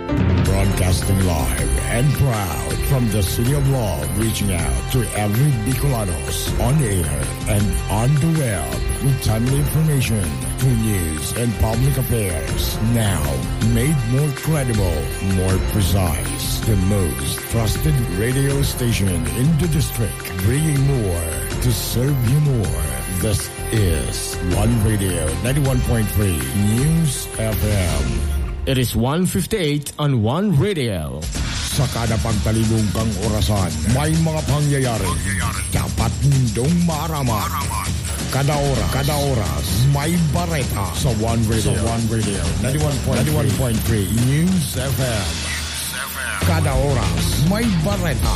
Broadcasting live and proud from the City of Love, reaching out to every Bicolanos on air and on the web with timely information, true news, and public affairs. Now, made more credible, more precise. The most trusted radio station in the district, bringing more to serve you more. This is One Radio 91.3 News FM. It is 1:58 on One Radio. Sa kada pagtalibong kang orasan, may mga pangyayari. Dapat nindong maaraman. Kada oras, may bareta sa One Radio. 91.3 News FM. Kada oras, may bareta.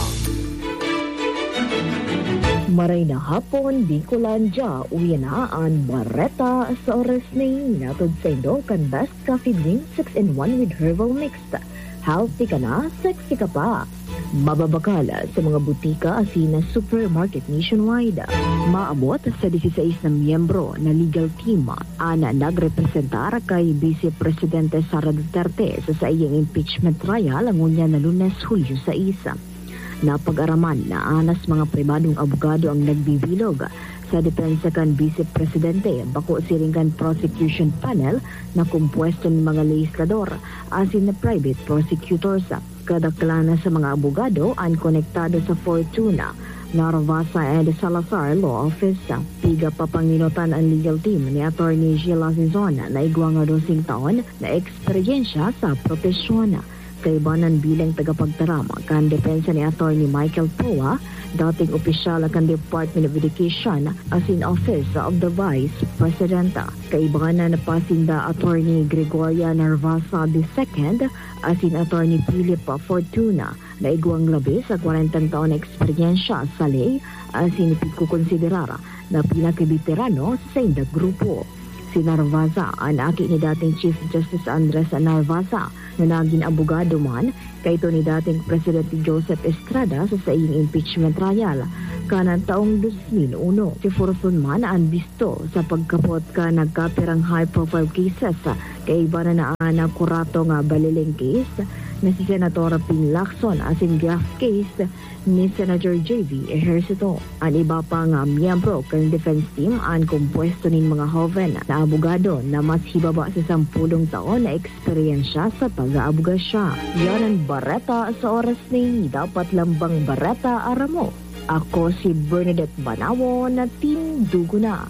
Maray na hapon, Bicolandia, uyanaan, bareta sa oras na yun. Natod sa indo, kan Best Coffee Drink 6-in-1 with Herbal Mixed. Healthy ka na, sexy ka pa. Mababakala sa mga butika asina supermarket nationwide. Maabot sa 16 na miyembro na legal team ana nagrepresentar kay Vice Presidente Sara Duterte sa iyang impeachment trial ang unya na Lunes, Hulyo 6. Napag-araman na anas mga pribadong abogado ang nagbibilog sa depensa kan Vice Presidente bako siringgan prosecution panel na kumpuesto ng mga legislador asin na private prosecutors. Kadaklana sa mga abogado ang konektado sa Fortuna, Narvasa and Salazar Law Office. Piga papanginutan ang legal team ni Attorney Sheila Sison na igwa nga 12 taon na eksperyensya sa propesyon. Kaibanan bilang tagapagtarama kan depensa ni Attorney Michael Poa, dating opisyal kan Department of Education as in Office of the Vice President. Kaibanan na pasinda Attorney Gregoria Narvasa II as in Attorney Philip Fortuna na igwang labis sa 40 taon na eksperyensya sa lay as in ipikukonsiderara na pinakabiterano sa inda grupo. Si Narvaza, ang aki ni dating Chief Justice Andres Narvaza, na naging abogado man, kay ito ni dating Presidente Joseph Estrada sa iyong impeachment trial. Kanang taong 2001, si Fortun man ang bisto sa pagkapot ka nagkapirang high-profile cases kay iba na anak kurato nga baliling case na si Senatora Ping Lacson as in graft case ni Senator J.V. Ejercito. Ang iba pa nga miyembro ng defense team ang kumpuesto nin mga hoven na abogado na mas hibaba sa 10 taon na eksperyensya sa pag-aabogasya. Yan ang bareta sa oras ni dapat lambang bareta aramo. Ako si Bernadette Banawo na Team Duguna.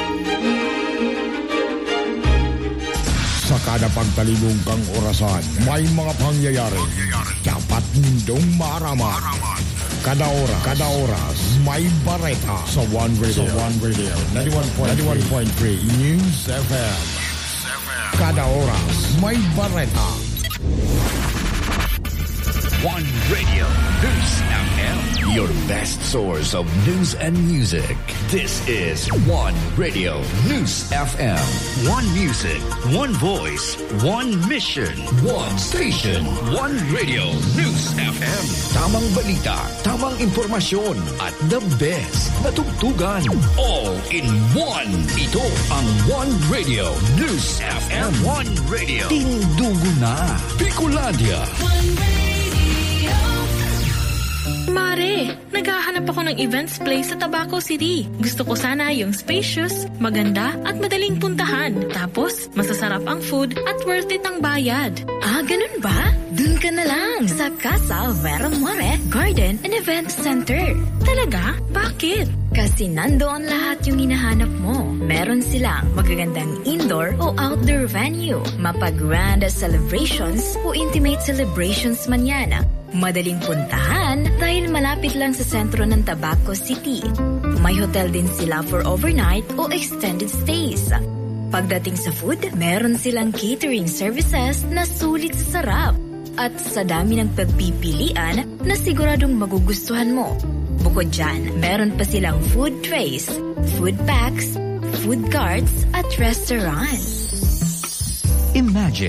Sa kada pagtalibong kang orasan, may mga pangyayari. Dapat nindong maaraman. Kada oras, may bareta sa One Radio 91.3 News FM. Kada oras, may bareta. One Radio News FM, your best source of news and music. This is One Radio News FM. One music, one voice, one mission, one station. One Radio News FM. Tamang balita, tamang impormasyon, at the best na tugtugan. All in one. Ito ang One Radio News FM. One Radio. Tindugo na. Bicolandia. Mare, naghahanap ako ng events place sa Tabaco City. Gusto ko sana yung spacious, maganda at madaling puntahan. Tapos, masasarap ang food at worth it ang bayad. Ah, ganun ba? Dun ka na lang sa Casa Vera More Garden and Event Center. Talaga? Bakit? Kasi nandoon lahat yung hinahanap mo. Meron silang magagandang indoor o outdoor venue, mapag-grand celebrations o intimate celebrations man yan. Madaling puntahan dahil malapit lang sa sentro ng Tabaco City. May hotel din sila for overnight o extended stays. Pagdating sa food, meron silang catering services na sulit sa sarap. At sa dami ng pagpipilian na siguradong magugustuhan mo. Bukod dyan, meron pa silang food trays, food packs, food carts at restaurants. Imagine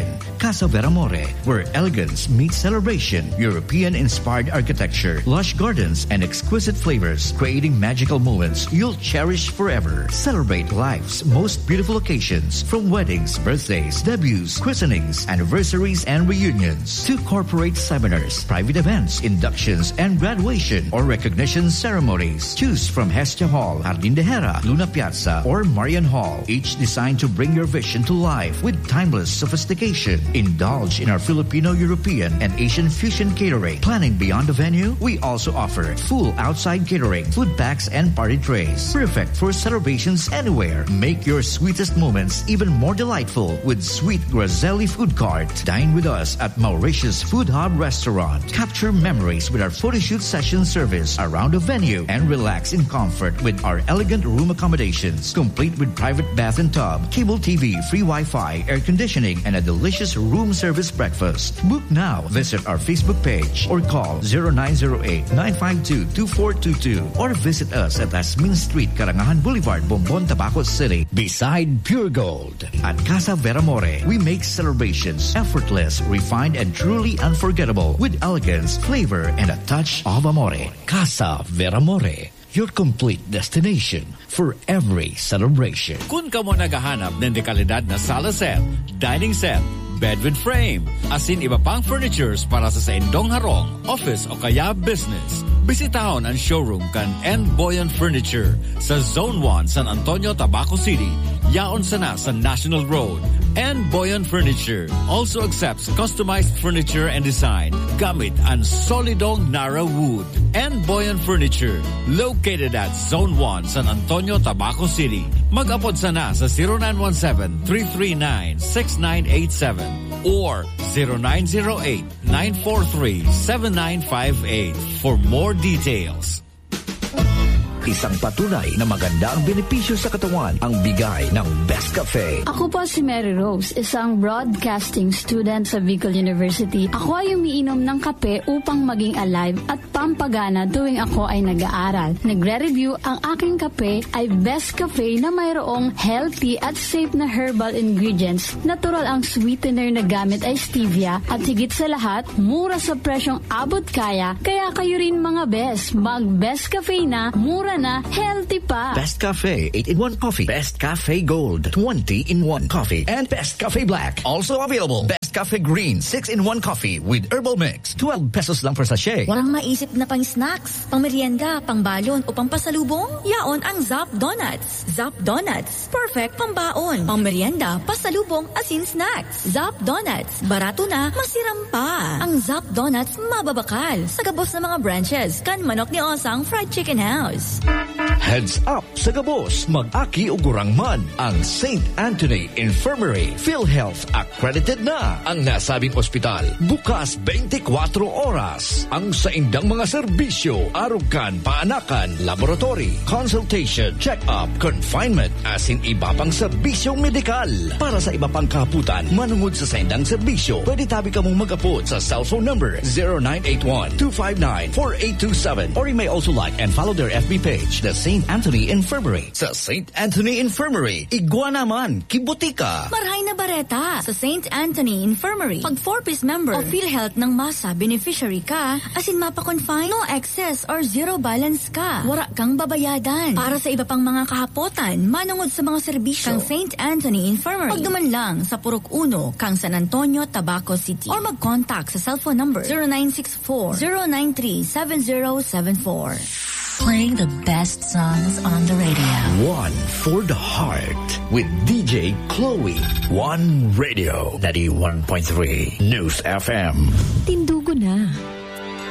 Casa Veramore, where elegance meets celebration, European-inspired architecture, lush gardens, and exquisite flavors, creating magical moments you'll cherish forever. Celebrate life's most beautiful occasions, from weddings, birthdays, debuts, christenings, anniversaries, and reunions, to corporate seminars, private events, inductions, and graduation or recognition ceremonies. Choose from Hestia Hall, Jardín de Hera, Luna Piazza, or Marian Hall, each designed to bring your vision to life with timeless sophistication. Indulge in our Filipino, European, and Asian fusion catering. Planning beyond the venue? We also offer full outside catering, food packs, and party trays. Perfect for celebrations anywhere. Make your sweetest moments even more delightful with Sweet Grazelli Food Cart. Dine with us at Mauritius Food Hub Restaurant. Capture memories with our photoshoot session service around the venue and relax in comfort with our elegant room accommodations, complete with private bath and tub, cable TV, free Wi-Fi, air conditioning, and a delicious room service breakfast. Book now. Visit our Facebook page or call 0908-952-2422 or visit us at Asmin Street, Karangahan Boulevard, Bombon, Tabaco City, beside Pure Gold. At Casa Veramore, we make celebrations effortless, refined, and truly unforgettable with elegance, flavor, and a touch of amore. Casa Veramore, your complete destination for every celebration. Kung ka mo naghahanap ng dekalidad na sala set, dining set, bed with frame, asin iba pang furnitures para sa indong harong, office o kaya business, bisitahon ang showroom kan N. Boyan Furniture sa Zone 1, San Antonio, Tabaco City. Yaon sana sa National Road. N. Boyan Furniture also accepts customized furniture and design gamit ang solidong Nara wood. N. Boyan Furniture, located at Zone 1, San Antonio, Tabaco City. Mag-apod sana sa 0917-339-6987 or 0908-943-7958 for more details. Isang patunay na maganda ang benepisyo sa katawan ang bigay ng Best Cafe. Ako po si Mary Rose, isang broadcasting student sa Bicol University. Ako ay umiinom ng kape upang maging alive at pampagana tuwing ako ay nag-aaral. Nagre-review ang aking kape ay Best Cafe na mayroong healthy at safe na herbal ingredients. Natural ang sweetener na gamit ay stevia at higit sa lahat, mura sa presyong abot kaya. Kaya kayo rin mga best, mag-Best Cafe na, mura na, healthy pa. Best Cafe 8-in-1 Coffee, Best Cafe Gold 20-in-1 Coffee, and Best Cafe Black. Also available, Best Cafe Green 6-in-1 Coffee with herbal mix. 12 pesos lang per sachet. Walang maisip na pang snacks, pang merienda, pang balon o pang pasalubong? Yaon ang Zap Donuts. Zap Donuts, perfect pang baon, pang merienda, pasalubong, asin snacks. Zap Donuts, barato na, masiram pa. Ang Zap Donuts mababakal sa gabos ng mga branches kan Manok ni Osang Fried Chicken House. Heads up sa gabos, mag-aki o gurangman ang St. Anthony Infirmary. PhilHealth accredited na ang nasabing ospital. Bukas 24 oras. Ang saindang mga serbisyo, arugan, paanakan, laboratory, consultation, check-up, confinement, asin iba pang serbisyong medikal. Para sa iba pang kahaputan, manungod sa saindang serbisyo, pwede tabi ka mong mag-apod sa cellphone number 0981-259-4827 or you may also like and follow their FB page, the St. Anthony Infirmary. Sa St. Anthony Infirmary, igwa naman, kibutika. Marhay na bareta sa St. Anthony Infirmary. Pag 4-piece member o PhilHealth ng masa beneficiary ka, asin mapa-confine, no excess or zero balance ka. Wala kang babayadan. Para sa iba pang mga kahapotan, manungod sa mga serbisyo kang St. Anthony Infirmary. Pagduman lang sa Purok 1, kang San Antonio, Tabaco City. Or mag-contact sa cellphone number 0964-093-7074. Playing the best songs on the radio. One for the heart with DJ Chloe. One Radio 91.3 News FM. Tindugo na.